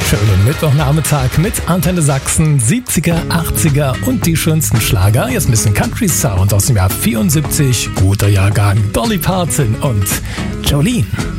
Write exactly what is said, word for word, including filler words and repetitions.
Schönen Mittwochnachmittag mit Antenne Sachsen, siebziger, achtziger und die schönsten Schlager. Jetzt ein bisschen Country Sound aus dem Jahr vierundsiebzig. Guter Jahrgang, Dolly Parton und Jolene.